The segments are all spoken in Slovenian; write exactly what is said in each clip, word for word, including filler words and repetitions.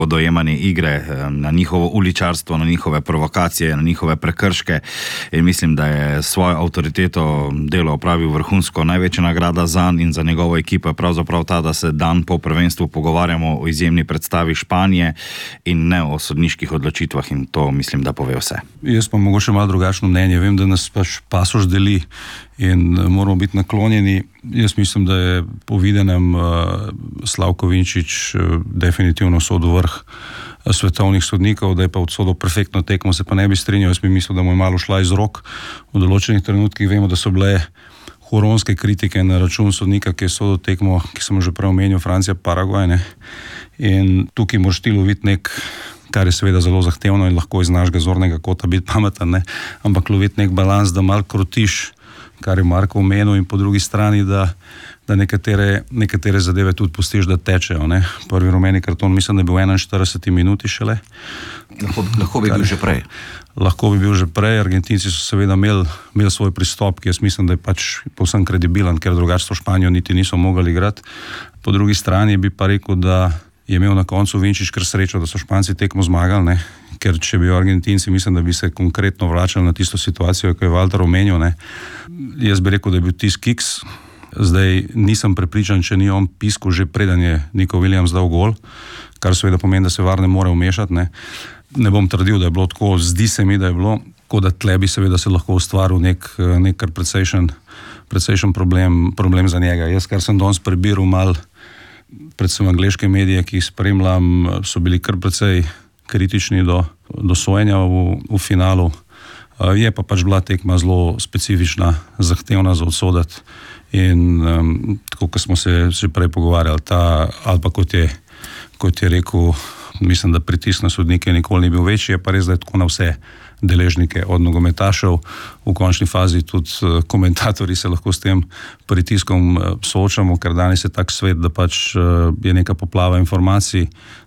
dojemanje igre, na njihovo uličarstvo, na njihove provokacije, na njihove prekrške in mislim, da je svojo avtoriteto delo opravil vrhunsko. Največja nagrada zanj in za njegovo ekipo je pravzaprav ta, da se dan po prvenstvu pogovarjamo o izjemni predstavi Španije in ne o sodniških odločitvah in to mislim, da pove vse. Jaz pa mogoče malo drugačno mnenje. Vem, da nas pač pasoš deli in moramo biti naklonjeni. Jaz mislim, da je po videnem uh, Slavko Vinčić uh, definitivno sodil vrh uh, svetovnih sodnikov, da je pa odsodil perfektno tekmo, se pa ne bi strinjal. Jaz bi mislil, da mu je malo šla iz rok. V določenih trenutkih vemo, da so bile huronske kritike na račun sodnika, ki je sodil tekmo, ki sem že prej omenil, Francija, Paragvaj, ne. In tukaj moraš ti loviti nek, kar je seveda zelo zahtevno in lahko iz našega zornega kota biti pameten, ne, ampak loviti nek balans, da malo krotiš, kar je Marko omenil, in po drugi strani, da, da nekatere, nekatere zadeve tudi pustiš, da tečejo. Ne. Prvi rumeni karton, mislim, da je bil v enainštirideseti minuti šele. Lahko, lahko bi bil že prej. Lahko bi bil že prej. Argentinci so seveda imeli, imeli svoj pristop, ki jaz mislim, da je pač povsem kredibilen, ker drugače to Španijo niti niso mogli igrati. Po drugi strani bi pa rekel, da je imel na koncu Vinčić kar srečo, da so Španci tekmo zmagali, ne? Ker če bi Argentinci, mislim, da bi se konkretno vračali na tisto situacijo, ko je Walter omenil, ne? Jaz bi rekel, da je bil tis kiks. Zdaj nisem prepričan, če ni on piskal že preden je Nico Williams dal gol, kar seveda pomeni, da se VAR ne more vmešati, ne? Ne bom trdil, da je bilo tako, zdi se mi, da je bilo, tako da tle bi seveda se lahko ustvaril nek, nek kar precejšen, precejšen problem, problem za njega. Jaz, kar sem danes prebiral mal, predvsem angleške medije, ki jih spremljam, so bili kar precej kritični do, do sojenja v, v finalu. Je pa pač bila tekma zelo specifična, zahtevna za odsoditi in um, tako, kot smo se že prej pogovarjali, ta, ali pa kot je, kot je rekel, mislim, da pritisk na sodnike nikoli ni bil večji, je pa res, da je tako na vse deležnike od nogometašev, v končni fazi tudi komentatorji se lahko s tem pritiskom soočamo, ker danes je tak svet, da pač je neka poplava informacij,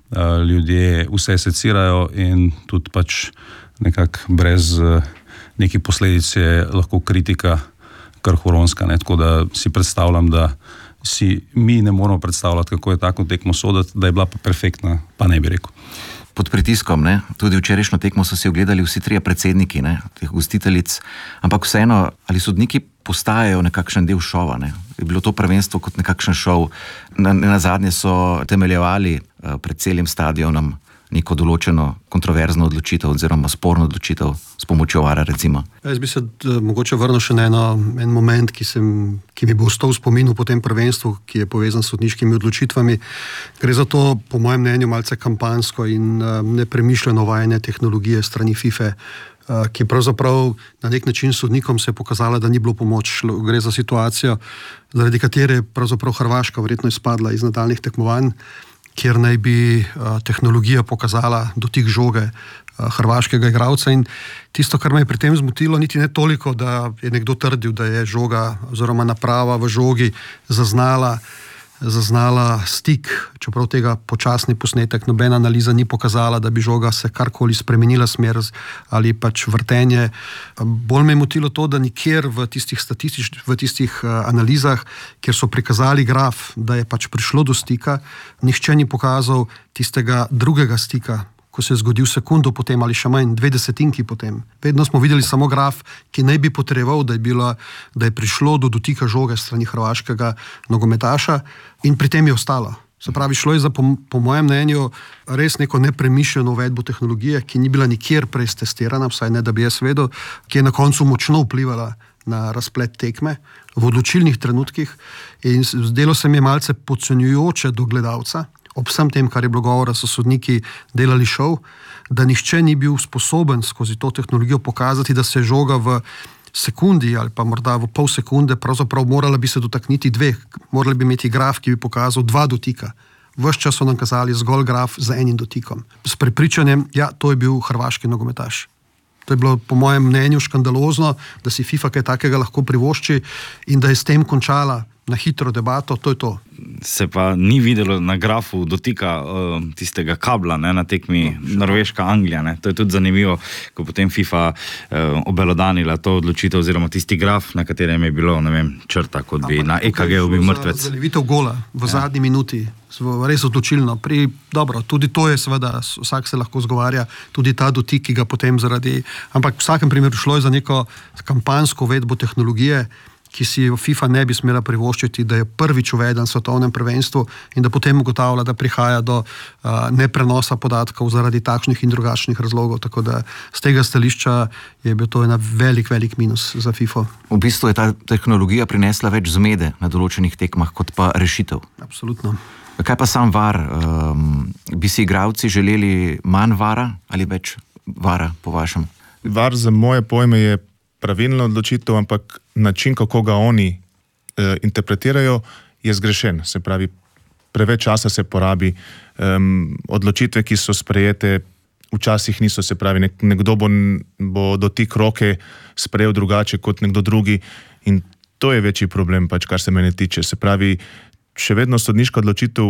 ljudje vse secirajo in tudi pač nekako brez nekih posledic je lahko kritika kar huronska, ne? Tako da si predstavljam, da si mi ne moramo predstavljati, kako je tako tekmo soditi, da je bila pa perfektna, pa ne bi rekel. Pod pritiskom, ne? Tudi včerajšnjo tekmo so si ogledali vsi trije predsedniki, ne? Teh gostiteljic, ampak vseeno, ali sodniki postajajo nekakšen del šova, ne? Je bilo to prvenstvo kot nekakšen šov, na, na zadnje so temeljevali uh, pred celim stadionom neko določeno kontroverzno odločitev oziroma sporno odločitev s pomočjo vara, recimo. Jaz bi se d, mogoče vrnil še na eno, en moment, ki, sem, ki mi bo ostal v spominu po tem prvenstvu, ki je povezan s sodniškimi odločitvami. Gre za to, po mojem mnenju, malce kampansko in uh, nepremišljeno uvajanje tehnologije strani FIFA, uh, ki pravzaprav na nek način sodnikom se je pokazala, da ni bilo pomoč. Gre za situacijo, zaradi katere je pravzaprav Hrvaška verjetno izpadla iz nadaljnjih tekmovanj, kjer naj bi uh, tehnologija pokazala dotik žoge uh, hrvaškega igralca. In tisto, kar me je pri tem zmotilo, niti ne toliko, da je nekdo trdil, da je žoga oziroma naprava v žogi zaznala, zaznala stik, čeprav tega počasni posnetek, nobena analiza ni pokazala, da bi žoga se karkoli spremenila smer ali pač vrtenje. Bolj me je motilo to, da nikjer v tistih statističnih, v tistih uh, analizah, kjer so prikazali graf, da je pač prišlo do stika, nihče ni pokazal tistega drugega stika, ko se je zgodil sekundo potem ali še manj, dve desetinki potem. Vedno smo videli samo graf, ki naj bi potreboval, da je, bila, da je prišlo do dotika žoge strani hrvaškega nogometaša in pri tem je ostalo. Se pravi, šlo je za, po, po mojem mnenju, res neko nepremišljeno uvedbo tehnologije, ki ni bila nikjer prej testirana, vsaj ne, da bi jaz vedel, ki je na koncu močno vplivala na razplet tekme v odločilnih trenutkih in zdelo se mi je malce podcenjujoče do gledalca, ob vsem tem, kar je bilo govora, so sodniki delali šov, da nihče ni bil sposoben skozi to tehnologijo pokazati, da se žoga v sekundi ali pa morda v pol sekunde, pravzaprav morala bi se dotakniti dveh, morali bi imeti graf, ki bi pokazal dva dotika. Ves čas so nam kazali zgolj graf z enim dotikom. S prepričanjem, ja, to je bil hrvaški nogometaš. To je bilo po mojem mnenju škandalozno, da si FIFA kaj takega lahko privošči in da je s tem končala na hitro debato, to je to. Se pa ni videlo na grafu dotika uh, tistega kabla, ne, na tekmi Norveška-Anglija. Ne. To je tudi zanimivo, ko potem FIFA uh, obelodanila to odločitev oziroma tisti graf, na katerem je bilo, ne vem, črta, kot bi na E K G-u bi mrtvec. Za zalivitev gola v ja. zadnji minuti, res odločilno. Pri, dobro, tudi to je seveda, vsak se lahko zgovarja, tudi ta dotik, ki ga potem zaradi, ampak v vsakem primeru šlo je za neko kampansko uvedbo tehnologije, ki si FIFA ne bi smela privoščiti, da je prvič uveden v svetovnem prvenstvu in da potem ugotavlja, da prihaja do uh, neprenosa podatkov zaradi takšnih in drugačnih razlogov. Tako da z tega stališča je bil to ena velik, velik minus za FIFA. V bistvu je ta tehnologija prinesla več zmede na določenih tekmah kot pa rešitev. Absolutno. Kaj pa sam var? Um, bi si igralci želeli manj vara ali več vara po vašem? Var za moje pojme je pravilna odločitev, ampak način, kako ga oni eh, interpretirajo, je zgrešen. Se pravi, preveč časa se porabi, um, odločitve, ki so sprejete, včasih niso, se pravi, nek, nekdo bo, bo dotik roke sprejel drugače kot nekdo drugi in to je večji problem, pač, kar se mene tiče. Se pravi, še vedno sodniška odločitev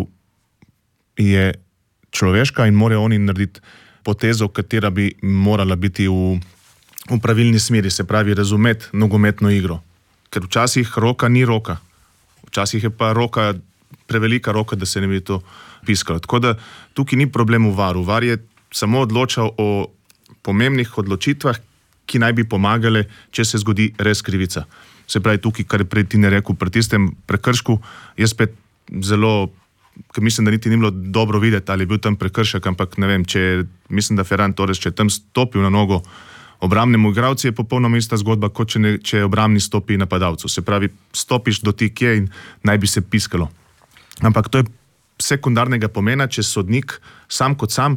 je človeška in morajo oni narediti potezo, katera bi morala biti v v pravilni smeri, se pravi razumeti nogometno igro. Ker včasih roka ni roka. Včasih je pa roka, prevelika roka, da se ne bi to piskalo. Tako da tukaj ni problem v varu. Var je samo odločal o pomembnih odločitvah, ki naj bi pomagale, če se zgodi res krivica. Se pravi tukaj, kar je prej ti ne rekel, pri tistem prekršku, je spet zelo, ker mislim, da niti ni bilo dobro videti, ali je bil tam prekršek, ampak ne vem, če mislim, da Ferran Torres, če je tam stopil na nogo obrambnemu igralcu, je popolnoma ista zgodba, kot če, ne, če je obrambni stopi napadalcu. Se pravi, stopiš dotik je in naj bi se piskalo. Ampak to je sekundarnega pomena, če sodnik sam kot sam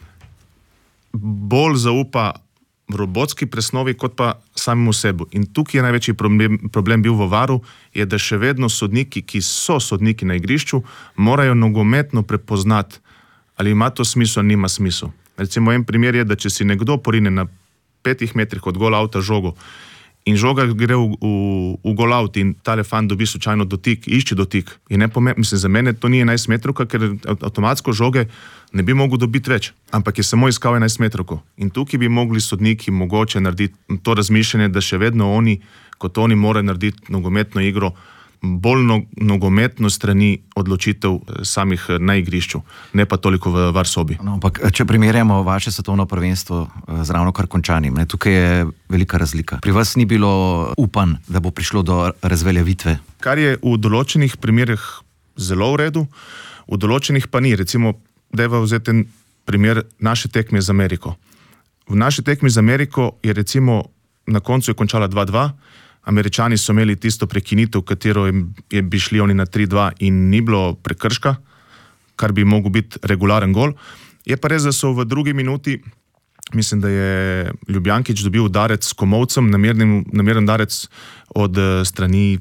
bolj zaupa robotski presnovi, kot pa samemu sebi. In tukaj je največji problem, problem bil v varu, je, da še vedno sodniki, ki so sodniki na igrišču, morajo nogometno prepoznati, ali ima to smisel, nima smisel. Recimo en primer je, da če si nekdo porine na petih metrih od gol avta žogo in žoga gre v, v, v gol avt in tale fan dobi slučajno dotik, išči dotik. In ne pomem, mislim, za mene to ni enajst metrovka, ker avtomatsko žoge ne bi mogel dobiti več, ampak je samo iskal enajst metrovko. In tukaj bi mogli sodniki mogoče narediti to razmišljanje, da še vedno oni, kot oni morajo narediti nogometno igro, bolj no, nogometno strani odločitev samih na igrišču, ne pa toliko v var sobi. No, ampak če primerjamo vaše svetovno prvenstvo z ravno kar končanim, ne, tukaj je velika razlika. Pri vas ni bilo upanj, da bo prišlo do razveljavitve. Kar je v določenih primerih zelo v redu, v določenih pa ni. Recimo, dajva vzeti en primer naše tekme z Ameriko. V naši tekmi z Ameriko je recimo na koncu je končala dva dva, Američani so imeli tisto prekinitev, katero je, je bi šli oni na tri dva in ni bilo prekrška, kar bi mogel biti regularen gol. Je pa res, da so v drugi minuti, mislim, da je Ljubljankić dobil udarec s komolcem, nameren, nameren udarec od strani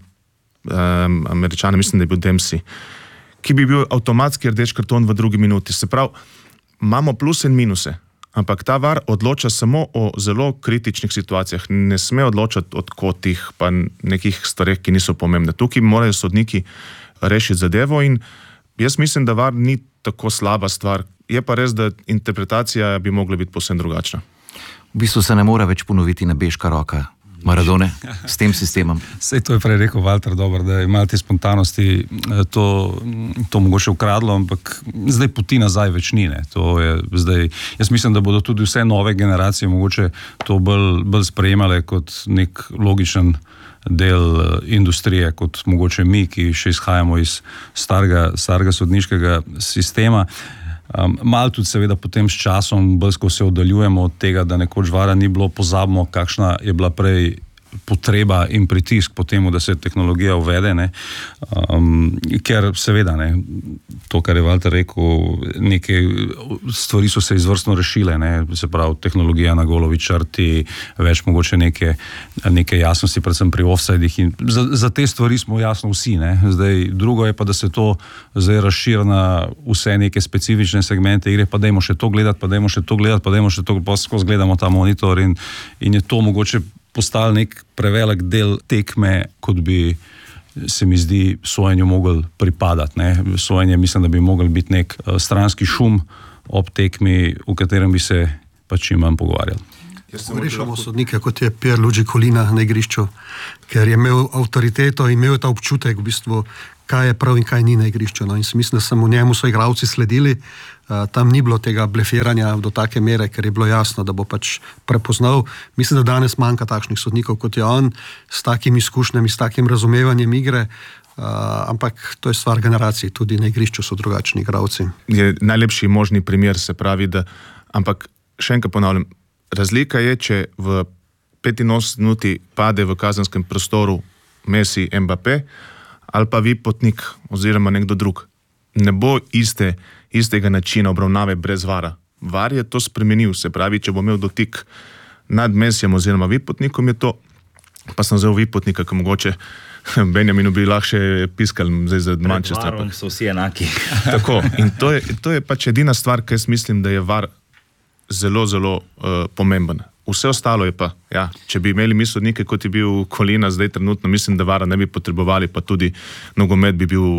um, Američana, mislim, da je bil Dempsey, ki bi bil avtomatski rdeč karton v drugi minuti. Se pravi, imamo plus in minuse. Ampak ta var odloča samo o zelo kritičnih situacijah. Ne sme odločati od kotih pa nekih stvareh, ki niso pomembne. Tukaj morajo sodniki rešiti zadevo in jaz mislim, da var ni tako slaba stvar. Je pa res, da interpretacija bi mogla biti povsem drugačna. V bistvu se ne mora več ponoviti nebeška roka Maradone s tem sistemom. Sej to je prej rekel Walter, dobro, da je malo te spontanosti to, to mogoče ukradlo, ampak zdaj poti nazaj več ni. Ne. To je zdaj, jaz mislim, da bodo tudi vse nove generacije mogoče to bolj, bolj sprejemale kot nek logičen del industrije, kot mogoče mi, ki še izhajamo iz starega, starega sodniškega sistema. Um, malo tudi seveda potem s časom, bolj ko se oddaljujemo od tega, da nekoč vara ni bilo, pozabimo, kakšna je bila prej potreba in pritisk po temu, da se tehnologija uvede, ne. Um, ker seveda, ne, to, kar je Walter rekel, neke stvari so se izvrstno rešile, ne, se pravi, tehnologija na golovi črti, več mogoče neke, neke jasnosti, predvsem pri offsidih in za, za te stvari smo jasno vsi, ne. Zdaj, drugo je pa, da se to zdaj razširi na vse neke specifične segmente igre, pa dajmo še to gledati, pa dajmo še to gledati, pa dajmo še to, pa skozi gledamo ta monitor in, in je to mogoče postal nek prevelik del tekme, kot bi se mi zdi sojenju mogel pripadati. Ne. Sojenje mislim, da bi mogel biti nek stranski šum ob tekmi, v katerem bi se pač čim manj pogovarjali. Rešamo sodnike, kot je Pierluigi Collina na igrišču, ker je imel avtoriteto in imel ta občutek, v bistvu, kaj je prav in kaj ni na igrišču. No. In si mislim, da samo njemu so igralci sledili. Uh, tam ni bilo tega blefiranja do take mere, ker je bilo jasno, da bo pač prepoznal. Mislim, da danes manjka takšnih sodnikov, kot je on, s takimi izkušnjami, s takim razumevanjem igre. Uh, ampak to je stvar generacij, tudi na igrišču so drugačni igralci. Je najlepši možni primer, se pravi, da, ampak še enkrat ponavljam, razlika je, če v petinosemdeset minuti pade v kazenskem prostoru Messi, Mbappé ali pa vi potnik oziroma nekdo drug. Ne bo iste, istega načina obravnave brez vara. Var je to spremenil, se pravi, če bo imel dotik nad Messijem oziroma vi potnikom je to, pa sem vzel vi potnika, ki mogoče Benjaminu bi lahko še piskal zdaj za Manchester. Pred varom so vsi enaki. Tako, in to je, to je pač edina stvar, ki jaz mislim, da je var zelo, zelo uh, pomemben. Vse ostalo je pa, ja, če bi imeli mi sodnike, kot je bil Collina zdaj trenutno, mislim, da vara ne bi potrebovali, pa tudi nogomet bi bil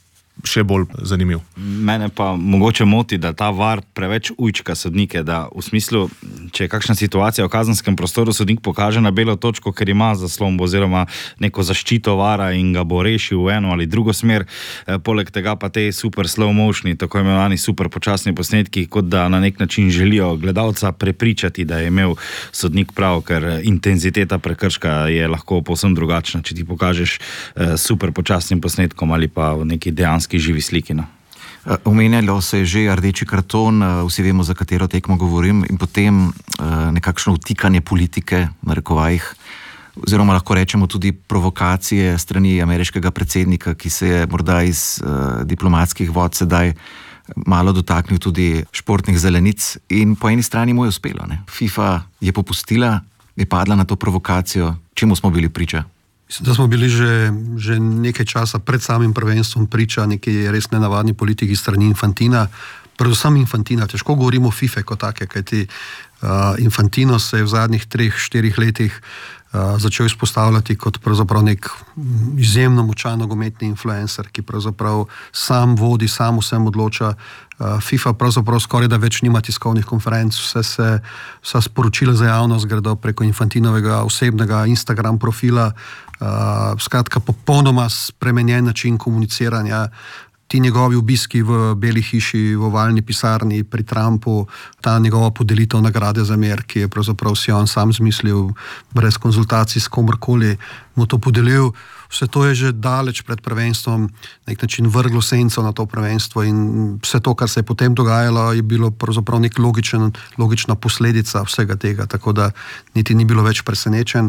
še bolj zanimiv. Mene pa mogoče moti, da ta var preveč ujčka sodnike, da v smislu, če je kakšna situacija v kazenskem prostoru, sodnik pokaže na belo točko, ker ima zaslombo oziroma neko zaščito vara in ga bo rešil v eno ali drugo smer. E, poleg tega pa te super slow motioni, tako imenovani super počasni posnetki, kot da na nek način želijo gledalca prepričati, da je imel sodnik prav, ker intenziteta prekrška je lahko povsem drugačna, če ti pokažeš e, super počasnim posnetkom ali pa v neki dejanski živi sliki. No? Omenjalo se je že rdeči karton, vsi vemo, za katero tekmo govorim, in potem nekakšno vtikanje politike, na rekovajih, oziroma lahko rečemo tudi provokacije strani ameriškega predsednika, ki se je morda iz uh, diplomatskih vod sedaj malo dotaknil tudi športnih zelenic in po eni strani mu je uspelo. Ne? FIFA je popustila, je padla na to provokacijo. Čemu smo bili priča? Mislim, da smo bili že, že nekaj časa pred samim prvenstvom priča neki res nenavadni politiki strani Infantina, predvsem Infantina. Težko govorimo o FIFA kot take, kajti uh, Infantino se je v zadnjih treh, štirih letih uh, začel izpostavljati kot pravzaprav nek izjemno močan nogometni influencer, ki pravzaprav sam vodi, sam vsem odloča. Uh, FIFA pravzaprav skoraj da več nima tiskovnih konferenc, vse se, vsa sporočila za javnost gredo preko Infantinovega osebnega Instagram profila. Uh, skratka, popolnoma spremenjen način komuniciranja. Ti njegovi obiski v Beli hiši, v ovalni pisarni pri Trumpu, ta njegova podelitev nagrade za mir, ki je pravzaprav si on sam zmislil, brez konzultacij s komorkoli mu to podelil. Vse to je že daleč pred prvenstvom nek način vrglo senco na to prvenstvo in vse to, kar se je potem dogajalo, je bilo pravzaprav nek logičen, logična posledica vsega tega, tako da niti ni bilo več presenečen.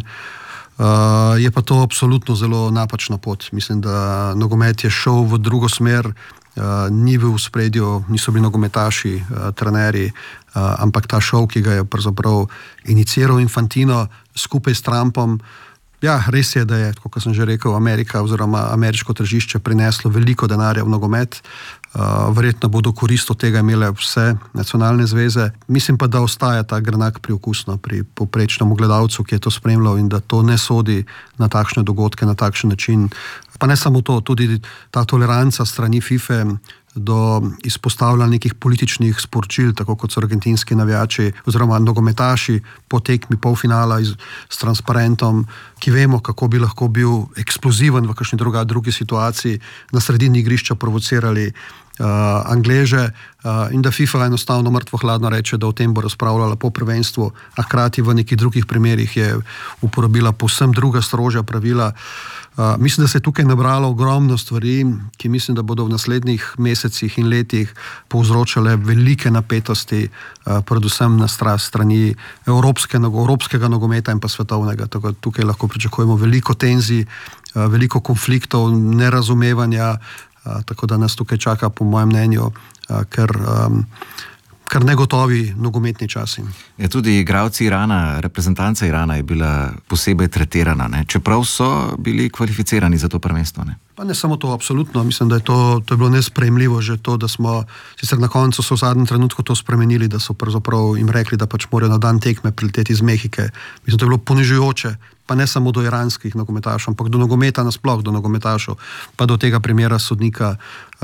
Uh, je pa to absolutno zelo napačna pot. Mislim, da nogomet je šel v drugo smer, uh, ni v spredju, niso bili nogometaši, uh, trenerji, uh, ampak ta šov, ki ga je pravzaprav iniciral Infantino skupaj s Trumpom. Ja, res je, da je, kot sem že rekel, Amerika oziroma ameriško tržišče prineslo veliko denarja v nogomet. Uh, verjetno bodo korist od tega imele vse nacionalne zveze. Mislim pa, da ostaja ta grenak priokusno pri povprečnem gledalcu, ki je to spremljal in da to ne sodi na takšne dogodke, na takšen način. Pa ne samo to, tudi ta toleranca strani FIFA do izpostavljanja nekih političnih sporočil, tako kot so argentinski navijači oziroma nogometaši po tekmi polfinala iz, s transparentom, ki vemo, kako bi lahko bil eksploziven v kakšni druga, drugi situaciji, na sredini igrišča provocirali uh, Angleže uh, in da FIFA enostavno mrtvo hladno reče, da o tem bo razpravljala po prvenstvu, a hkrati v nekih drugih primerih je uporabila povsem druga strožja pravila. Uh, mislim, da se je tukaj nabralo ogromno stvari, ki mislim, da bodo v naslednjih mesecih in letih povzročale velike napetosti, uh, predvsem na strani evropske, evropskega nogometa in pa svetovnega. Tako tukaj lahko pričakujemo veliko tenzij, uh, veliko konfliktov, nerazumevanja, uh, tako da nas tukaj čaka, po mojem mnenju, uh, ker um, kar negotovi nogometni časi. Ja, tudi igralci Irana, reprezentanca Irana je bila posebej tretirana, ne? Čeprav so bili kvalificirani za to prvenstvo. Ne? Pa ne samo to, absolutno. Mislim, da je to, to je bilo nesprejemljivo že to, da smo, sicer na koncu so v zadnjem trenutku to spremenili, da so pravzaprav jim rekli, da pač morajo na dan tekme prileteti iz Mehike. Mislim, da je bilo ponižujoče pa ne samo do iranskih nogometašov, ampak do nogometa nasploh, do nogometašov, pa do tega primera sodnika.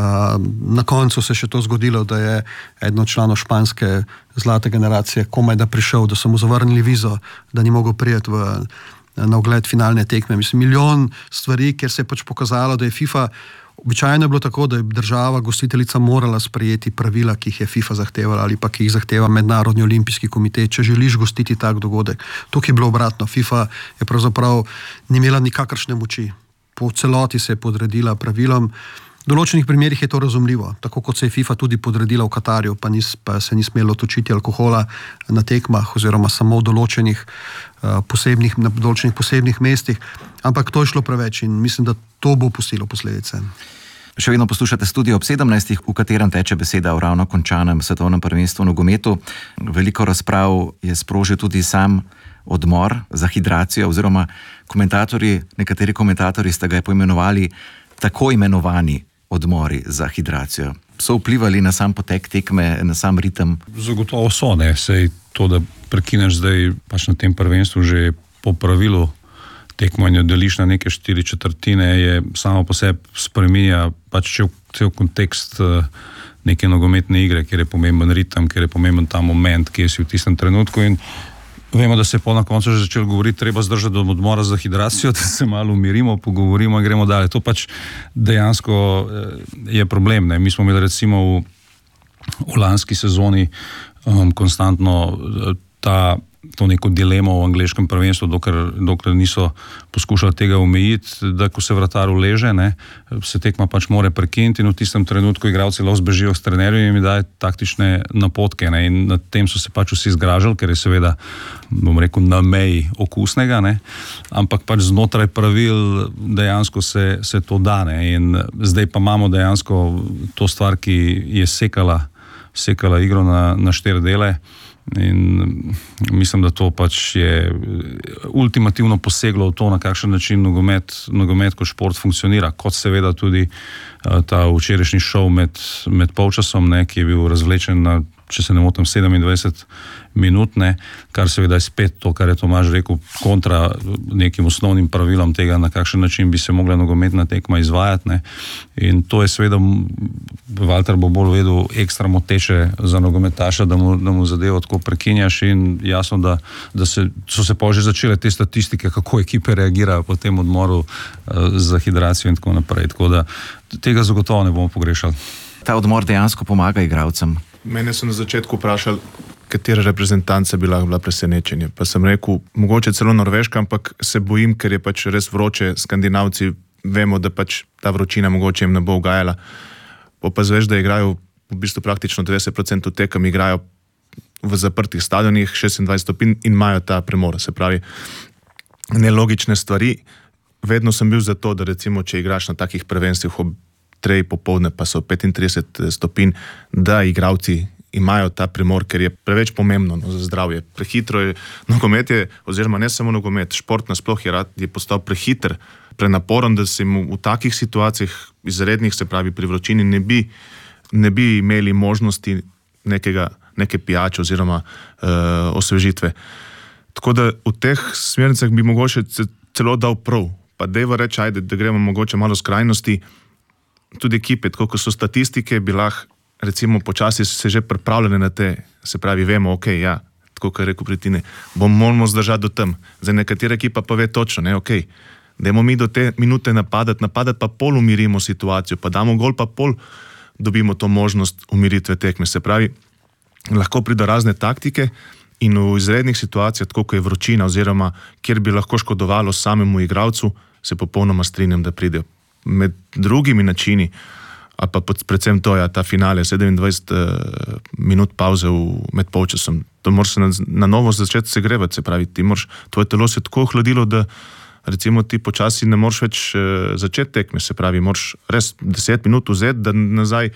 Na koncu se je še to zgodilo, da je eden od članov španske zlate generacije komaj da prišel, da so mu zavrnili vizo, da ni mogel prijeti v, na ogled finalne tekme. Mislim, milijon stvari, kjer se je pač pokazalo, da je FIFA. Običajno je bilo tako, da je država gostiteljica morala sprejeti pravila, ki jih je FIFA zahtevala ali pa ki jih zahteva Mednarodni olimpijski komitej, če želiš gostiti tak dogodek. Tukaj je bilo obratno. FIFA je pravzaprav ni imela nikakršne moči. Po celoti se je podredila pravilom. V določenih primerih je to razumljivo, tako kot se je FIFA tudi podredila v Katarju, pa, nis, pa se ni smelo točiti alkohola na tekmah oziroma samo v določenih, uh, posebnih, na določenih posebnih mestih, ampak to je šlo preveč in mislim, da to bo pustilo posledice. Še vedno poslušate Studio ob sedemnajstih, v katerem teče beseda o ravno končanem svetovnem prvenstvu v nogometu. Veliko razprav je sprožil tudi sam odmor za hidracijo, oziroma komentatorji, nekateri komentatorji sta ga poimenovali tako imenovani odmori za hidracijo. So vplivali na sam potek tekme, na sam ritem? Zagotovo so, ne. Sej to, da prekineš zdaj pač na tem prvenstvu že po pravilu tekmo in jo deliš na neke štiri četrtine, je samo po sebi spreminja pač cel, cel kontekst neke nogometne igre, kjer je pomemben ritem, kjer je pomemben ta moment, kjer si v tistem trenutku in vemo, da se je po na koncu že začel govoriti, treba zdržati do odmora za hidracijo, da se malo umirimo, pogovorimo in gremo dalje. To pač dejansko je problem, ne. Mi smo imeli recimo v, v lanski sezoni um, konstantno ta to neko dilemo v angleškem prvenstvu, dokler, dokler niso poskušali tega omejiti, da ko se vratar uleže, ne, se tekma pač more prekiniti in v tistem trenutku igralci lahko zbežijo s trenerjem in mi daje taktične napotke, ne, in nad tem so se pač vsi zgražali, ker je seveda, bom rekel, na meji okusnega, ne, ampak pač znotraj pravil dejansko se, se to da, ne, in zdaj pa imamo dejansko to stvar, ki je sekala, sekala igro na, na štiri dele. In mislim, da to pač je ultimativno poseglo v to, na kakšen način nogomet, nogomet kot šport funkcionira, kot seveda tudi uh, ta včerajšnji šov med, med polčasom, ne, ki je bil razvlečen na, če se ne motim, sedemindvajset minut, ne, kar seveda je spet to, kar je Tomaž rekel, kontra nekim osnovnim pravilom tega, na kakšen način bi se mogla nogometna tekma izvajati, ne. In to je seveda, Valter bo bolj vedel, ekstra moteče za nogometaša, da mu, da mu zadevo tako prekinjaš in jasno, da, da se, so se pa že začele te statistike, kako ekipe reagirajo po tem odmoru uh, za hidracijo in tako naprej. Tako da tega zagotovo ne bomo pogrešali. Ta odmor dejansko pomaga igralcem. Mene so na začetku vprašali, katera reprezentanca bi lahko bila presenečenje. Pa sem rekel, mogoče celo Norveška, ampak se bojim, ker je pač res vroče. Skandinavci vemo, da pač ta vročina mogoče jim ne bo ugajala. Pa pa zveš, da igrajo v bistvu praktično devetdeset procentov tekem igrajo v zaprtih stadionih, šestindvajset stopinj in imajo ta premor. Se pravi, nelogične stvari. Vedno sem bil za to, da recimo, če igraš na takih prvenstvih ob trej popoldne, pa so petintrideset stopinj, da igralci imajo ta premor, ker je preveč pomembno, no, za zdravje. Prehitro je, nogomet je, oziroma ne samo nogomet, šport nasploh je, je postal prehiter, prenaporen, da se mu v takih situacijah izrednih, se pravi pri vročini, ne bi, ne bi imeli možnosti nekega, neke pijače oziroma uh, osvežitve. Tako da v teh smernicah bi mogoče celo dal prav. Pa dejva reči, ajde, da gremo mogoče malo skrajnosti, tudi ekipe, tako kot so statistike, bi lahko recimo počasi se že pripravljene na te, se pravi, vemo, ok, ja, tako kot je rekel Pritine, bomo moramo zdržati do tam. Zdaj nekatera ekipa pa ve točno, ne, ok, dajmo mi do te minute napadati, napadati pa pol umirimo situacijo, pa damo gol, pa pol dobimo to možnost umiritve tekme. Se pravi, lahko pride razne taktike in v izrednih situacijah, tako kot je vročina oziroma kjer bi lahko škodovalo samemu igralcu, se popolnoma strinjam, da pridejo. Med drugimi načini, ali pa predvsem to, ja, ta finale, sedemindvajset uh, minut pauze v, med polčasom, to moraš se na, na novo začeti segrevati, se pravi, ti moraš, tvoje telo se tako ohladilo, da recimo ti počasi ne moreš več uh, začeti tekme, se pravi, moraš res deset minut vzeti, da nazaj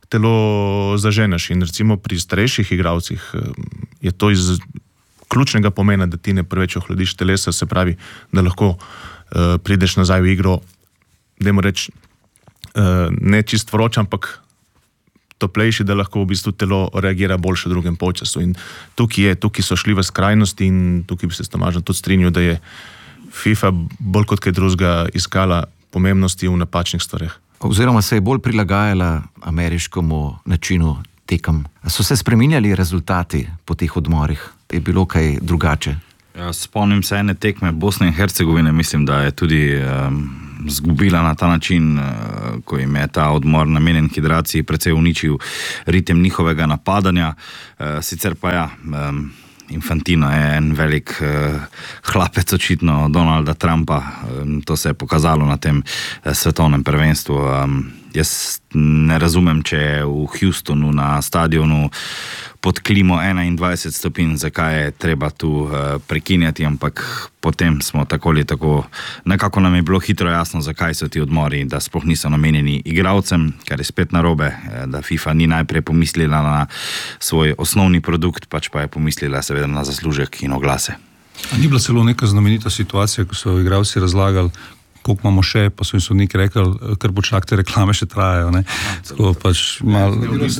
telo zaženeš. In recimo pri starejših igralcih uh, je to iz ključnega pomena, da ti ne preveč ohladiš telesa, se pravi, da lahko uh, prideš nazaj v igro, dajmo reči, uh, ne čist vroč, ampak toplejši, da lahko v bistvu telo reagira boljše v drugem polčasu. In tukaj je, tukaj so šli v skrajnosti in tukaj bi se s Tomažem tudi strinjal, da je FIFA bolj kot kaj drugega iskala pomembnosti v napačnih stvareh. Oziroma se je bolj prilagajala ameriškemu načinu tekem. So se spreminjali rezultati po teh odmorih? Je bilo kaj drugače? Ja, spomnim se ene tekme Bosne in Hercegovine, mislim, da je tudi um, zgubila na ta način, uh, ko jim je ta odmor namenjen hidraciji precej uničil ritem njihovega napadanja. Uh, sicer pa ja, um, Infantino je en velik uh, hlapec očitno Donalda Trumpa. Um, to se je pokazalo na tem uh, svetovnem prvenstvu. Um, jaz ne razumem, če je v Houstonu na stadionu pod klimo enaindvajset stopinj, zakaj je treba tu uh, prekinjati, ampak potem smo tako ali tako, nekako nam je bilo hitro jasno, zakaj so ti odmori, da sploh niso namenjeni igralcem, kar je spet narobe, da FIFA ni najprej pomislila na svoj osnovni produkt, pač pa je pomislila seveda na zaslužek in oglase. A ni bila celo neka znamenita situacija, ko so igralci razlagali, koliko imamo še, pa so jim sodniki rekli, kar počak, te reklame še trajajo. Ne? Tako pač mal...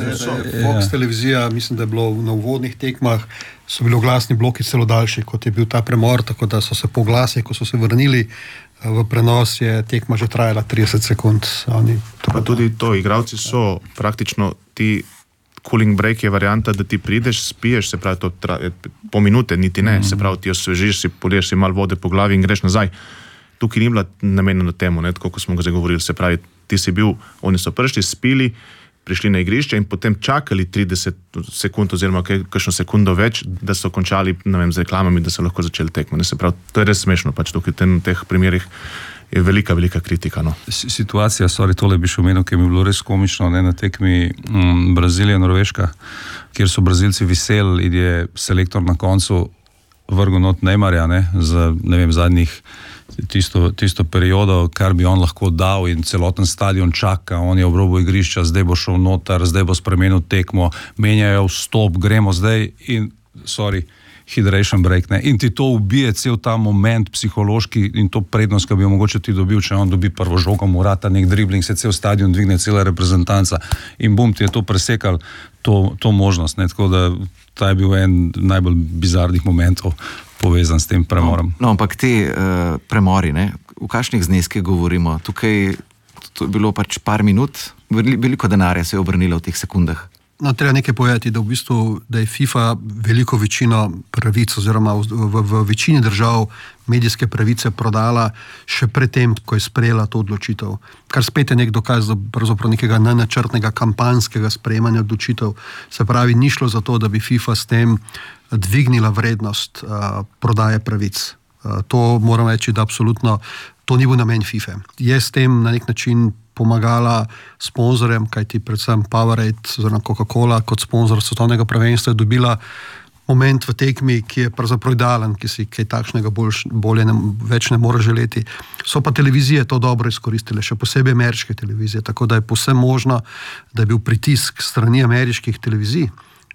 Fox televizija, mislim, da je bilo na uvodnih tekmah, so bili oglasni bloki celo daljši, kot je bil ta premor, tako da so se po glasih, ko so se vrnili v prenos, je tekma že trajala trideset sekund. Oni... Pa tudi to, igralci so praktično ti cooling break je varianta, da ti prideš, spiješ, se pravi, to traje po minute, niti ne, mm. se pravi, ti osvežiš, si poliješ si malo vode po glavi in greš nazaj. Tukaj ni bila namenjena temu, ne, tako kot smo ga zdaj govorili, se pravi, ti si bil, oni so prišli, spili, prišli na igrišče in potem čakali trideset sekund oziroma kakšno sekundo več, da so končali, ne vem, z reklamami, da so lahko začeli tekmo. Se pravi, to je res smešno, pač tukaj v teh primerih je velika, velika kritika. No. Situacija, sorry, tole bi še omenil, ki mi je bilo res komično, ne, na tekmi m, Brazilija-Norveška, kjer so Brazilci viseli in je selektor na koncu vrgel not Neymarja, ne, za, ne vem, zadnjih Tisto, tisto periodo, kar bi on lahko dal in celoten stadion čaka, on je ob robu igrišča, zdaj bo šel noter, zdaj bo spremenil tekmo, menjajo vstop, gremo zdaj in, sorry, hydration break, ne, in ti to ubije cel ta moment psihološki in to prednost, ki bi jo mogoče ti dobil, če on dobi prvo žogo, mu rata nek dribling, se cel stadion dvigne, cela reprezentanca in bum, ti je to presekal, to, to možnost, ne, tako da ta je bil en najbolj bizarnih momentov povezan s tem premorom. No, no ampak te uh, premori, ne, v kakšnih zneskih govorimo? Tukaj to je bilo pač par minut, veliko denarja se je obrnilo v teh sekundah. No, treba nekaj povedati, da v bistvu, da je FIFA veliko večino pravic oziroma v, v, v večini držav medijske pravice prodala še predtem, ko je sprejela to odločitev. Kar spet je nek dokaz pravzaprav nekega nenačrtnega kampanskega sprejemanja odločitev. Se pravi, ni šlo za to, da bi FIFA s tem dvignila vrednost uh, prodaje pravic. Uh, to moram reči, da absolutno to ni bil namen FIFA. Je s tem na nek način pomagala sponzorjem, kajti predvsem Powerade oziroma Coca-Cola kot sponzor svetovnega prvenstva je dobila moment v tekmi, ki je pravzaprav idealen, ki si kaj takšnega bolj, bolje ne, več ne more želeti. So pa televizije to dobro izkoristile, še posebej ameriške televizije, tako da je povsem možno, da je bil pritisk strani ameriških televizij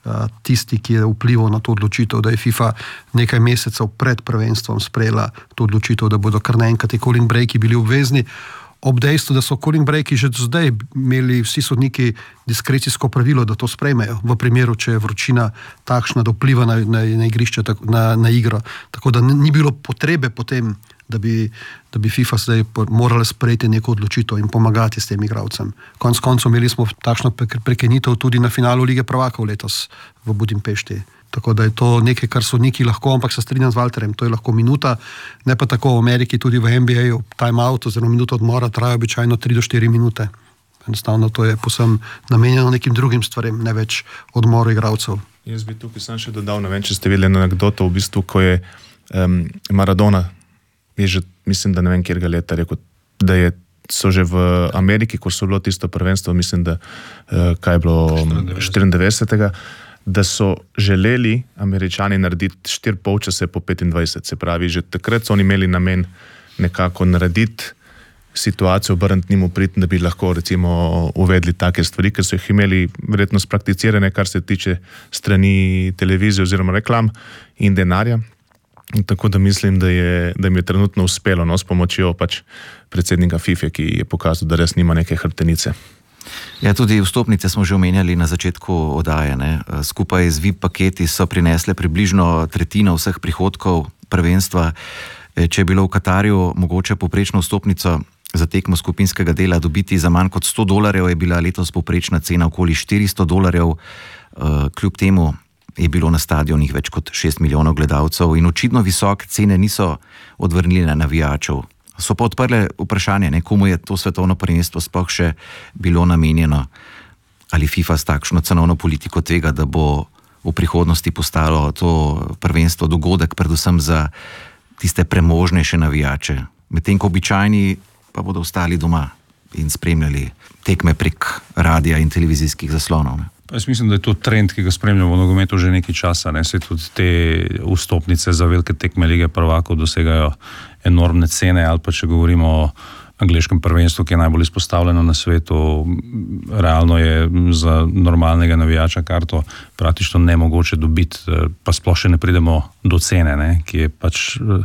tisti, ki je vplival na to odločitev, da je FIFA nekaj mesecev pred prvenstvom sprejela to odločitev, da bodo kar naenkrat ti cooling breaki bili obvezni, ob dejstvu, da so cooling breaki že do zdaj imeli vsi sodniki diskrecijsko pravilo, da to sprejmejo, v primeru, če je vročina takšna, da vpliva na, na, na igrišče, na, na igro. Tako da ni bilo potrebe potem, da bi, da bi FIFA zdaj morala sprejeti neko odločitev in pomagati s tem igralcem. Konec koncev imeli smo takšno prekinitev tudi na finalu Lige prvakov letos v Budimpešti. Tako da je to nekaj, kar sodniki lahko, ampak se strinjam z Valterjem, to je lahko minuta, ne pa tako v Ameriki, tudi v N B A-ju, time out oziroma minuto odmora traja običajno tri do štiri minute. Enostavno to je posem namenjeno nekim drugim stvarem, ne več odmoru igralcev. Jaz bi tukaj sam še dodal, ne vem, če ste videli anekdoto, v bistvu, ko je um, Maradona, je že, mislim, da ne vem, kjer ga leta rekel, da je, so že v Ameriki, ko so bilo tisto prvenstvo, mislim, da uh, kaj je bilo štiriindevetdesetega, da so želeli Američani narediti štiri polčase po petindvajset, se pravi, že takrat so oni imeli namen nekako narediti situacijo, obrniti njim v prid, da bi lahko recimo uvedli take stvari, ker so jih imeli verjetno sprakticirane, kar se tiče strani televizije oziroma reklam in denarja. Tako da mislim, da, je, da jim je trenutno uspelo, no, s pomočjo pač predsednika FIFA, ki je pokazal, da res nima neke hrbtenice. Ja, tudi vstopnice smo že omenjali na začetku oddaje, ne. Skupaj z V I P paketi so prinesle približno tretjino vseh prihodkov prvenstva Če je bilo v Katarju mogoče povprečno vstopnico za tekmo skupinskega dela dobiti za manj kot sto dolarjev, je bila letos povprečna cena okoli štiristo dolarjev. Kljub temu je bilo na stadionih več kot šest milijonov gledalcev in očitno visoke cene niso odvrnile navijačev. So pa odprle vprašanje, ne, komu je to svetovno prvenstvo sploh še bilo namenjeno, ali FIFA s takšno cenovno politiko tvega, da bo v prihodnosti postalo to prvenstvo dogodek predvsem za tiste premožnejše navijače, medtem ko običajni pa bodo ostali doma in spremljali tekme prek radija in televizijskih zaslonov. Ne. Jaz mislim, da je to trend, ki ga spremljamo v nogometu že nekaj časa. Ne? Se tudi te vstopnice za velike tekme Lige prvakov dosegajo enormne cene, ali pa če govorimo o angleškem prvenstvu, ki je najbolj izpostavljeno na svetu, realno je za normalnega navijača karto praktično nemogoče dobiti, pa sploh še ne pridemo do cene, ne? Ki je pač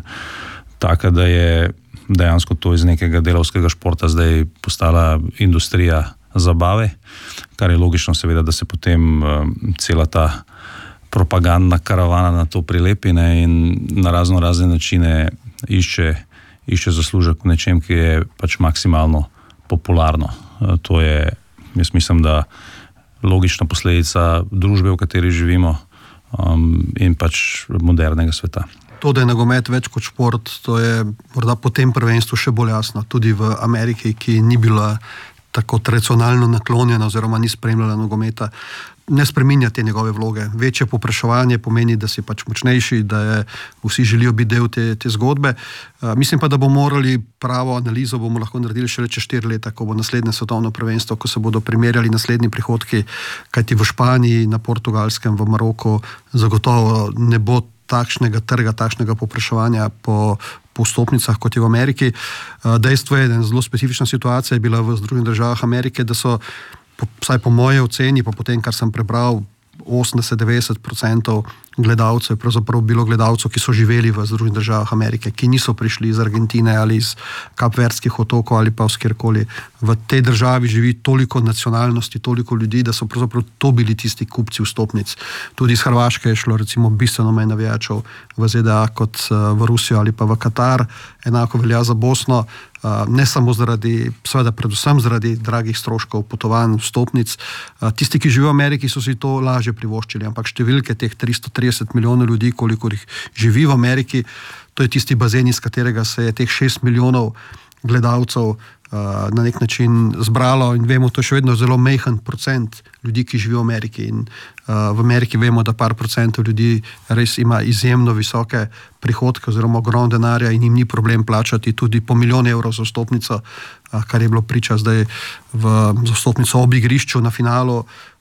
taka, da je dejansko to iz nekega delavskega športa zdaj postala industrija zabave, kar je logično seveda, da se potem uh, cela ta propagandna karavana na to prilepi, ne, in na razno razne načine išče, išče zaslužek v nečem, ki je pač maksimalno popularno. Uh, to je, jaz mislim, da logična posledica družbe, v kateri živimo, um, in pač modernega sveta. To, da je nogomet več kot šport, to je morda po tem prvenstvu še bolj jasno. Tudi v Ameriki, ki ni bila tako tradicionalno naklonjena oziroma ni spremljala nogometa, ne spreminja te njegove vloge. Večje povpraševanje pomeni, da si pač močnejši, da je, vsi želijo biti del te, te zgodbe. Uh, mislim pa, da bomo morali pravo analizo bomo lahko naredili šele čez štiri leta, ko bo naslednje svetovno prvenstvo, ko se bodo primerjali naslednji prihodki, kajti v Španiji, na Portugalskem, v Maroku zagotovo ne bo takšnega trga, takšnega povpraševanja po, po vstopnicah, kot je v Ameriki. Dejstvo je, da je zelo specifična situacija je bila v Združenih državah Amerike, da so, vsaj po moje oceni, pa potem, kar sem prebral, osemdeset do devetdeset odstotkov gledalcev je pravzaprav bilo gledalcev, ki so živeli v Združenih državah Amerike, ki niso prišli iz Argentine ali iz Kapverdskih otokov ali pa kjerkoli. V tej državi živi toliko nacionalnosti, toliko ljudi, da so pravzaprav to bili tisti kupci vstopnic. Tudi iz Hrvaške je šlo recimo bistveno manj navijačev v Z D A kot v Rusijo ali pa v Katar, enako velja za Bosno. Ne samo zaradi, seveda predvsem zaradi dragih stroškov potovanj, vstopnic. Tisti, ki živijo v Ameriki, so si to lažje privoščili, ampak številke teh tristo trideset milijonov ljudi, koliko jih živi v Ameriki, to je tisti bazen, iz katerega se je teh šest milijonov gledalcev na nek način zbralo in vemo, to je še vedno zelo majhen procent ljudi, ki živijo v Ameriki in v Ameriki vemo, da par procentov ljudi res ima izjemno visoke prihodke oziroma ogromno denarja in jim ni problem plačati tudi po milijon evrov za vstopnico, kar je bilo priča zdaj v vstopnico ob igrišču na finalu,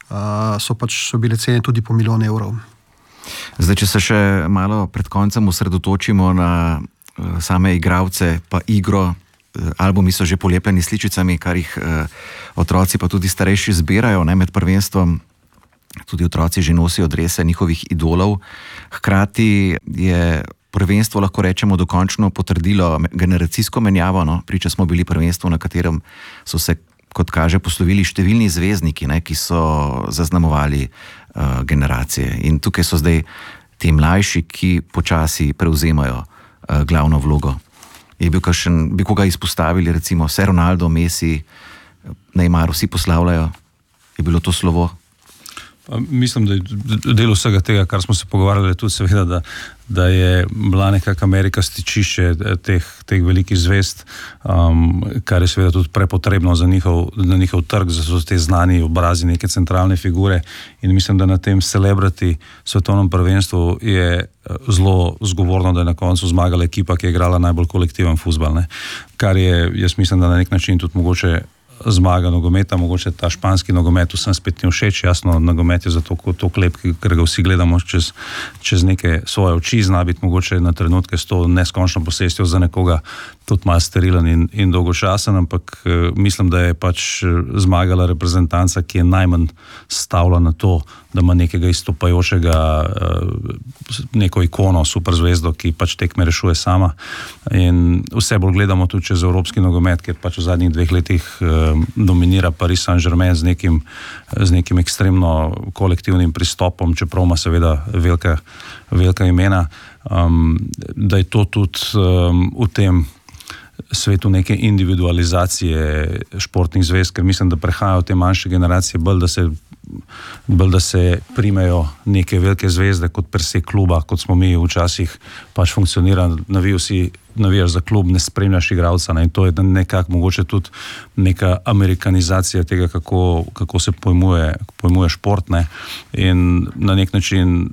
so pač so bile cene tudi po milijon evrov. Zdaj, če se še malo pred koncem osredotočimo na same igralce pa igro, albumi so že polepljeni s sličicami, kar jih eh, otroci pa tudi starejši zbirajo, ne, med prvenstvom. Tudi otroci že nosijo drese njihovih idolov. Hkrati je prvenstvo, lahko rečemo, dokončno potrdilo generacijsko menjavo. No. Priča smo bili prvenstvu, na katerem so se, kot kaže, poslovili številni zvezdniki, ne, ki so zaznamovali uh, generacije. In tukaj so zdaj ti mlajši, ki počasi prevzemajo uh, glavno vlogo. Je bil kakšen, bi koga izpostavili, recimo vse Ronaldo, Messi, Neymar, vsi poslavljajo? Je bilo to slovo? Mislim, da je del vsega tega, kar smo se pogovarjali, tudi seveda, da, da je bila nekako Amerika stičišče teh, teh velikih zvezd, um, kar je seveda tudi prepotrebno za njihov, na njihov trg, za so te znani obrazi, neke centralne figure in mislim, da na tem celebrity svetovnem prvenstvu je zelo zgovorno, da je na koncu zmagala ekipa, ki je igrala najbolj kolektiven fuzbal, ne? Kar je, jaz mislim, da na nek način tudi mogoče zmaga nogometa, mogoče ta španski nogomet vsem spet ni všeč, jasno, nogomet je zato to klep, ker ga vsi gledamo čez, čez neke svoje oči, zna biti mogoče na trenutke s to neskončno posestjo za nekoga tudi malo sterilen in, in dolgočasen, ampak eh, mislim, da je pač zmagala reprezentanca, ki je najmanj stavila na to, da ima nekega izstopajočega eh, neko ikono, superzvezdo, ki pač tekme rešuje sama in vse bolj gledamo tudi čez evropski nogomet, ker pač v zadnjih dveh letih eh, dominira Paris Saint-Germain z nekim, z nekim ekstremno kolektivnim pristopom, čeprav ima seveda velika, velika imena, um, da je to tudi um, v tem svetu neke individualizacije športnih zvez, ker mislim, da prehajajo te manjše generacije bolj, da se bolj, da se primejo neke velike zvezde kot per se kluba, kot smo mi včasih pač funkcionira, navijo si, navijaš za klub, ne spremljaš igralca, ne? In to je nekako mogoče tudi neka amerikanizacija tega, kako, kako se pojmuje, pojmuje šport, ne? In na nek način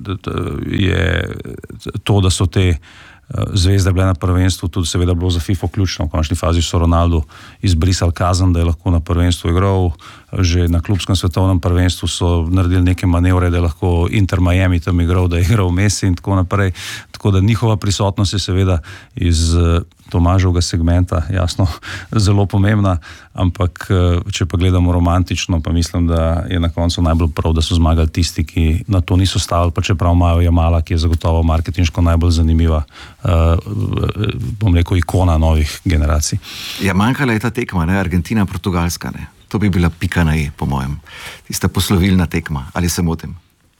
je to, da so te zvezde bile na prvenstvu, tudi seveda bilo za FIFA ključno. V končni fazi so Ronaldo izbrisali kazen, da je lahko na prvenstvu igral. Že na klubskem svetovnem prvenstvu so naredili neke manevre, da je lahko Inter Miami tam igral, da je igral Messi in tako naprej. Tako da njihova prisotnost je seveda iz Tomažovega segmenta, jasno, zelo pomembna, ampak če pa gledamo romantično, pa mislim, da je na koncu najbolj prav, da so zmagali tisti, ki na to niso stavili, pa čeprav imajo Jamala, ki je zagotovo marketinško najbolj zanimiva, uh, bom rekel, ikona novih generacij. Ja, manjkala je ta tekma, ne? Argentina-Portugalska, ne? To bi bila pika na i, po mojem. Tista poslovilna tekma, ali se motim?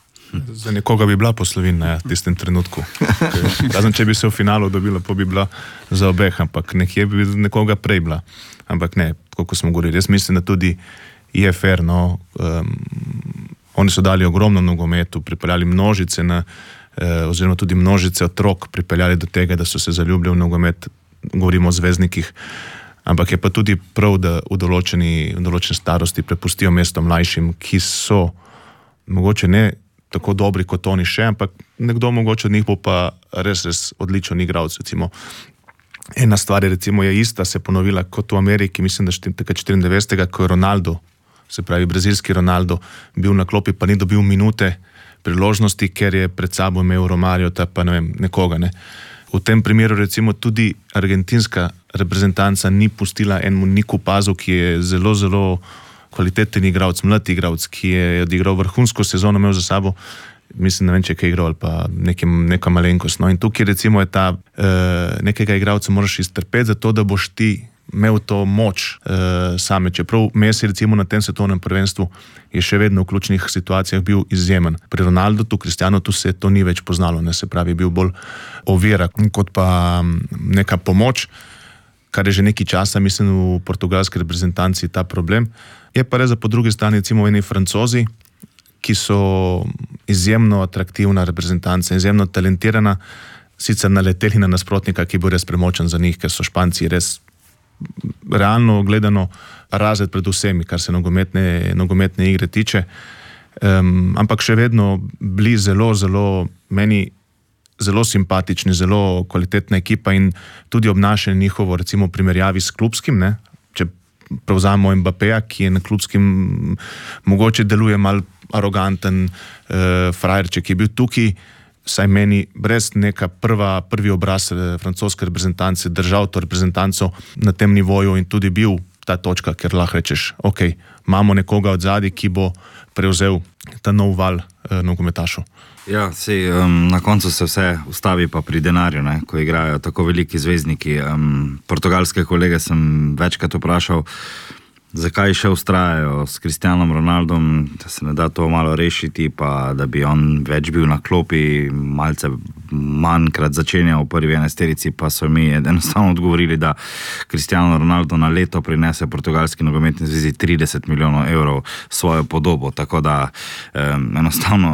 Za nekoga bi bila poslovilna, ja, v tistem trenutku. Razen, če bi se v finalu dobila, pa bi bila za obeh, ampak nekje bi nekoga prej bila. Ampak ne, tako kot smo govorili, jaz mislim, da tudi je fair, no, um, oni so dali ogromno nogometu, pripeljali množice na, eh, oziroma tudi množice otrok pripeljali do tega, da so se zaljubili v nogomet, govorimo o zvezdnikih, ampak je pa tudi prav, da v določeni, v določeni starosti prepustijo mesto mlajšim, ki so mogoče ne tako dobri kot oni še, ampak nekdo mogoče od njih bo pa res, res odličen igralec. Recimo, ena stvar je, recimo, je ista, se ponovila kot v Ameriki, mislim, da štiriindevetdesetega, ko je Ronaldo, se pravi brazilski Ronaldo, bil na klopi, pa ni dobil minute priložnosti, ker je pred sabo imel Romario, ta pa ne vem, nekoga, ne. V tem primeru recimo tudi argentinska reprezentanca ni pustila enemu Niku Pazu, ki je zelo, zelo kvaliteten igralec, mlad igralec, ki je odigral vrhunsko sezono, imel za sabo, mislim, ne vem, če je kaj igral ali pa nekim, neka malenkost. No, in tukaj recimo je ta, uh, nekega igralca moraš iztrpeti za to, da boš ti imel to moč uh, same. Čeprav Messi recimo na tem svetovnem prvenstvu je še vedno v ključnih situacijah bil izjemen. Pri Ronaldu, tu Cristiano, tu se to ni več poznalo, ne, se pravi, bil bolj ovira kot pa neka pomoč, kar je že nekaj časa, mislim, v portugalski reprezentanci ta problem. Je pa res, da po drugi strani recimo eni Francozi, ki so izjemno atraktivna reprezentanca, izjemno talentirana, sicer naleteli na nasprotnika, ki bo res premočen za njih, ker so Španci res realno gledano razred pred vsemi, kar se nogometne, nogometne igre tiče. Um, ampak še vedno bili zelo, zelo meni zelo simpatični, zelo kvalitetna ekipa in tudi obnašanje njihovo, recimo v primerjavi s klubskim, ne, če prevzamemo Mbappeja, ki je na klubskim mogoče deluje mal aroganten uh, frajerček, ki je bil tukaj, saj meni brez neka prva, prvi obraz eh, francoske reprezentance držal to reprezentanco na tem nivoju in tudi bil ta točka, ker lahko rečeš, ok, imamo nekoga od zadaj, ki bo prevzel ta nov val eh, nogometašov. Ja, sej, um, na koncu se vse ustavi pa pri denarju, ne, ko igrajo tako veliki zvezdniki. Um, portugalske kolege sem večkrat vprašal, zakaj še ustrajajo s Cristianom Ronaldom, da se ne da to malo rešiti, pa da bi on več bil na klopi, malce manjkrat začenjal v prvi enajsterici, pa so mi enostavno odgovorili, da Cristiano Ronaldo na leto prinese portugalski nogometni zvezi trideset milijonov evrov svojo podobo, tako da um, enostavno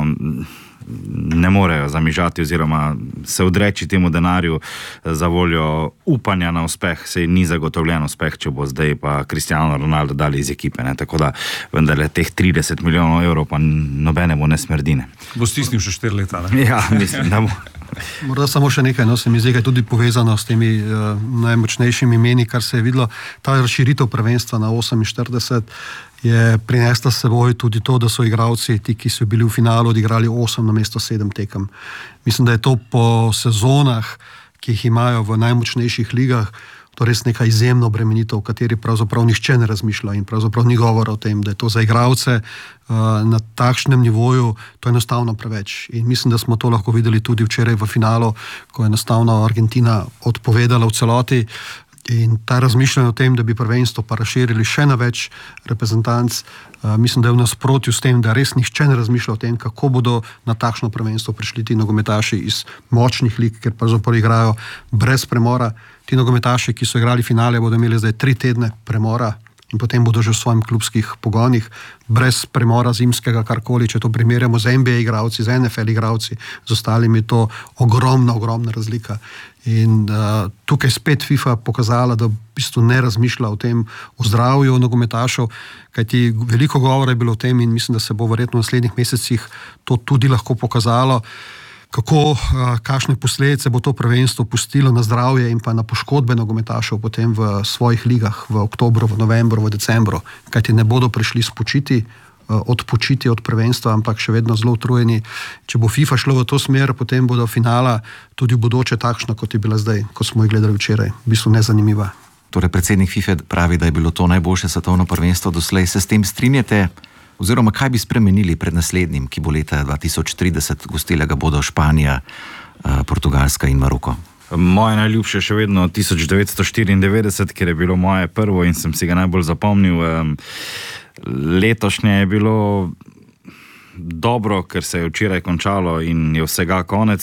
ne morejo zamižati oziroma se odreči temu denarju za voljo upanja na uspeh. Sej ni zagotovljen uspeh, če bo zdaj pa Cristiano Ronaldo dali iz ekipe, ne? Tako da vendarle teh trideset milijonov evrov pa nobenemu ne smrdine. Bo stisnil še štiri leta, ne? Ja, mislim, da bo. Morda samo še nekaj, no, se mi zdi, tudi povezano s temi uh, najmočnejšimi imeni, kar se je videlo. Ta razširitev prvenstva na oseminštirideset je prinesla s seboj tudi to, da so igralci, ti, ki so bili v finalu, odigrali osem namesto sedem tekem. Mislim, da je to po sezonah, ki jih imajo v najmočnejših ligah, to res neka izjemna obremenitev, v kateri pravzaprav nihče ne razmišlja in pravzaprav ni govora o tem, da je to za igralce uh, na takšnem nivoju, to je enostavno preveč. In mislim, da smo to lahko videli tudi včeraj v finalu, ko je enostavno Argentina odpovedala v celoti In ta razmišljanje o tem, da bi prvenstvo pa razširili še na več reprezentanc, uh, mislim, da je v nasprotju s tem, da res nihče ne razmišlja o tem, kako bodo na takšno prvenstvo prišli ti nogometaši iz močnih lig, ker pa zapravo igrajo brez premora. Ti nogometaši, ki so igrali finale, bodo imeli zdaj tri tedne premora in potem bodo že v svojim klubskih pogonih, brez premora zimskega, karkoli, če to primerjamo z N B A igravci, z N F L igravci, z ostalimi, je to ogromna, ogromna razlika. In uh, tukaj spet FIFA pokazala, da v bistvu ne razmišlja o tem, o zdravju nogometašev, kajti veliko govora je bilo o tem in mislim, da se bo verjetno v naslednjih mesecih to tudi lahko pokazalo, kako, kakšne posledice bo to prvenstvo pustilo na zdravje in pa na poškodbe nogometašev potem v svojih ligah v oktobru, v novembru, v decembru, kajti ne bodo prišli spočiti, odpočiti od prvenstva, ampak še vedno zelo utrujeni. Če bo FIFA šlo v to smer, potem bodo finala tudi v bodoče takšna, kot je bila zdaj, ko smo jih gledali včeraj. V bistvu nezanimiva. Torej, predsednik FIFA pravi, da je bilo to najboljše svetovno prvenstvo doslej. Se s tem strinjate? Oziroma, kaj bi spremenili pred naslednjim, ki bo leta dva tisoč trideset, gostila ga bodo Španija, Portugalska in Maroko? Moje najljubše še vedno tisoč devetsto štiriindevetdeset, ker je bilo moje prvo in sem si ga najbolj zapomnil. Letošnje je bilo dobro, ker se je včeraj končalo in je vsega konec.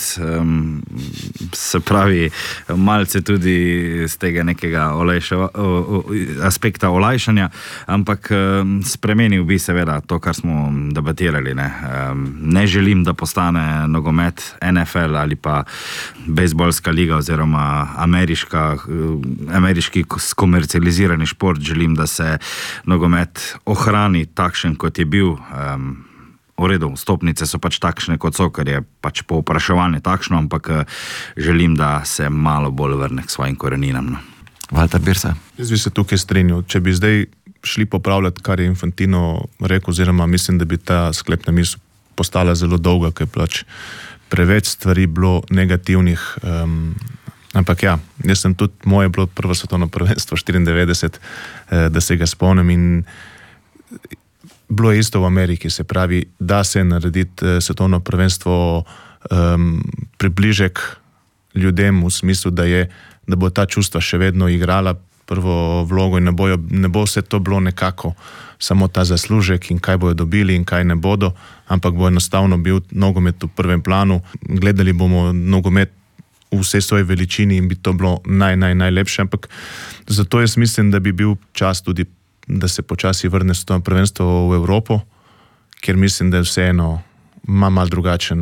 Se pravi, malce tudi z tega nekega olajša, aspekta olajšanja, ampak spremenil bi seveda to, kar smo debatirali. Ne, ne želim, da postane nogomet N F L ali pa bejzbolska liga oziroma ameriška, ameriški skomercializirani šport. Želim, da se nogomet ohrani takšen, kot je bil. V redu, stopnice so pač takšne, kot so, ker je pač povpraševanje takšno, ampak želim, da se malo bolj vrne k svojim koreninam. No. Walter Birsa? Jaz bi se tukaj strinjal. Če bi zdaj šli popravljati, kar je Infantino rekel, oziroma mislim, da bi ta sklepna misel postala zelo dolga, ker je pač preveč stvari bilo negativnih. Um, ampak ja, jaz sem tudi, moje bilo prvo svetovno prvenstvo štiriindevetdeset, eh, da se ga spomnim in bilo je isto v Ameriki, se pravi, da se narediti svetovno prvenstvo um, približek ljudem v smislu, da, je, da bo ta čustva še vedno igrala prvo vlogo in ne, bojo, ne bo se to bilo nekako samo ta zaslužek in kaj bojo dobili in kaj ne bodo, ampak bo enostavno bil nogomet v prvem planu. Gledali bomo nogomet v vsej svoji veličini in bi to bilo naj, naj, najlepše, ampak zato jaz mislim, da bi bil čas tudi, da se počasi vrne to prvenstvo v Evropo, ker mislim, da je vseeno ima mal drugačen,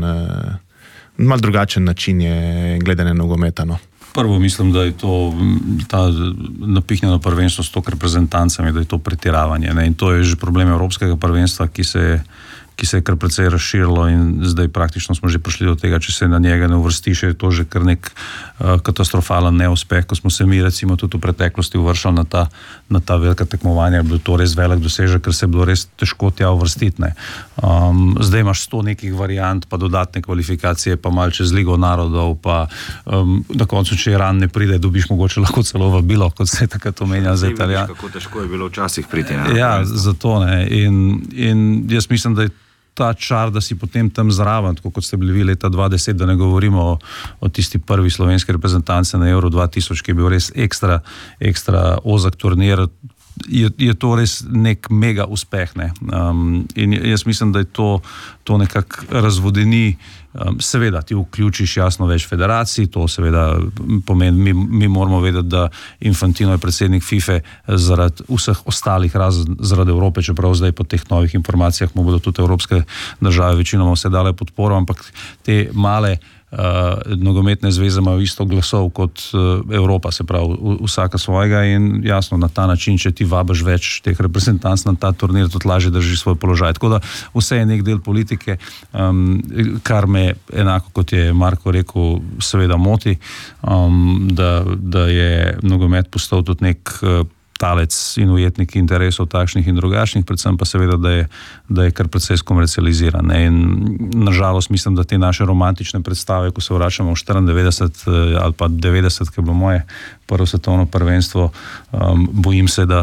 mal drugačen način je gledanje nogometa. No. Prvo mislim, da je to ta napihnjeno prvenstvo s to reprezentancami, da je to pretiravanje. Ne? In to je že problem evropskega prvenstva, ki se je ki se je kar precej razširilo in zdaj praktično smo že prišli do tega, če se na njega ne uvrsti, še je to že kar nek uh, katastrofalen neuspeh, ko smo se mi recimo tudi v preteklosti uvršali na ta, na ta velika tekmovanja, je bil to res velik dosežek, ker se je bilo res težko tja uvrstiti. Ne. Um, zdaj imaš sto nekih variant, pa dodatne kvalifikacije, pa malo čez Ligo narodov, pa um, na koncu, če Iran ne pride, dobiš mogoče lahko celo vabilo, kot se je takrat omenja za Italijan. Kako težko je bilo včasih priti. Ne? Ja, zato ne. In, in jaz mislim, da je ta čar, da si potem tam zraven, tako kot ste bili vi leta dva tisoč deset, da ne govorimo o, o tisti prvi slovenski reprezentance na Euro dva tisoč, ki je bil res ekstra, ekstra ozak turnir, je, je to res nek mega uspeh. Ne? Um, in jaz mislim, da je to, to nekako razvodeni. Um, seveda ti vključiš jasno več federacij, to seveda pomeni, mi, mi moramo vedeti, da Infantino je predsednik FIFA zaradi vseh ostalih, razen zaradi Evrope, čeprav zdaj po teh novih informacijah mu bodo tudi evropske države večinoma vse dale podporo, ampak te male Uh, nogometne zveze imajo isto glasov kot uh, Evropa, se pravi vsaka svojega in jasno na ta način, če ti vabiš več teh reprezentanc na ta turnir, tudi lažje drži svoj položaj. Tako da vse je nek del politike, um, kar me enako kot je Marko rekel, seveda moti, um, da, da je nogomet postal tudi nek uh, talec in ujetnik interesov takšnih in drugačnih, predvsem pa seveda, da je, da je kar precej skomercializiran. In nažalost mislim, da te naše romantične predstave, ko se vračamo v štiriindevetdeset ali pa devetdeset, ki je bilo moje prvo svetovno prvenstvo, um, bojim se, da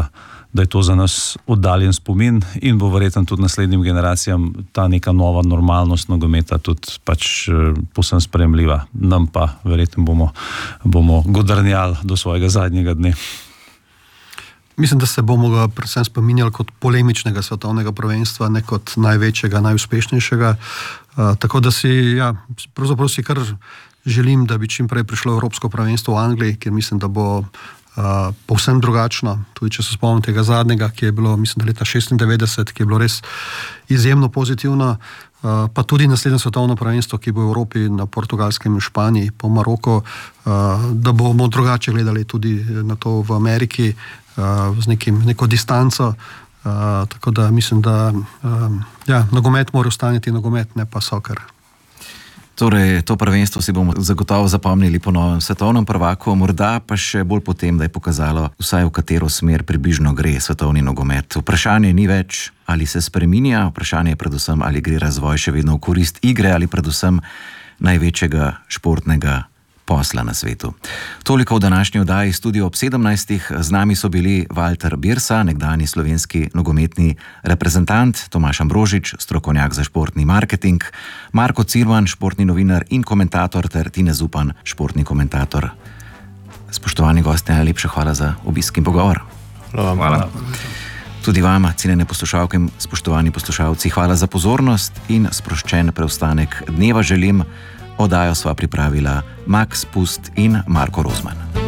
da je to za nas oddaljen spomin in bo verjetno tudi naslednjim generacijam ta neka nova normalnost nogometa tudi pač povsem sprejemljiva. Nam pa verjetno bomo, bomo godrnjali do svojega zadnjega dne. Mislim, da se bomo ga predvsem spominjali kot polemičnega svetovnega prvenstva, ne kot največjega, najuspešnejšega. Uh, tako da si, ja, pravzaprav si kar želim, da bi čim prej prišlo Evropsko prvenstvo v Angliji, ker mislim, da bo uh, povsem drugačno. Tudi če se spomnim tega zadnjega, ki je bilo, mislim, da leta šestindevetdeset, ki je bilo res izjemno pozitivno. Uh, pa tudi naslednje svetovno prvenstvo, ki bo v Evropi, na Portugalskem in Španiji, po Maroku, uh, da bomo drugače gledali tudi na to v Ameriki, uh, z nekim, neko distanco. Uh, tako da mislim, da um, ja, nogomet mora ostaniti nogomet, ne pa soker. Torej, to prvenstvo si bomo zagotovo zapomnili po novem svetovnem prvaku, morda pa še bolj potem, da je pokazalo, vsaj v katero smer približno gre svetovni nogomet. Vprašanje ni več, ali se spreminja, vprašanje je predvsem, ali gre razvoj še vedno v korist igre ali predvsem največjega športnega posla na svetu. Toliko v današnji oddaji Studio ob sedemnajstih. Z nami so bili Valter Birsa, nekdanji slovenski nogometni reprezentant, Tomaž Ambrožič, strokovnjak za športni marketing, Marko Cirman, športni novinar in komentator, ter Tine Zupan, športni komentator. Spoštovani gosti, najlepša hvala za obisk in pogovor. Hvala. Hvala. Tudi vama, cenjene poslušalke in spoštovani poslušalci, hvala za pozornost in sproščen preostanek dneva želim. Oddajo sva pripravila Max Pust in Marko Rozman.